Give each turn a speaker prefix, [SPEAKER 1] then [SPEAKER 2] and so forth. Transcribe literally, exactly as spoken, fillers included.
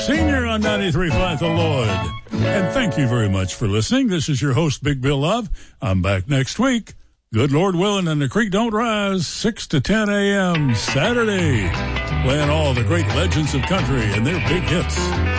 [SPEAKER 1] Senior on ninety-three point five The Lloyd. And thank you very much for listening. This is your host, Big Bill Love. I'm back next week. Good Lord willing, and the creek don't rise, six to ten a.m. Saturday. Playing all the great legends of country and their big hits.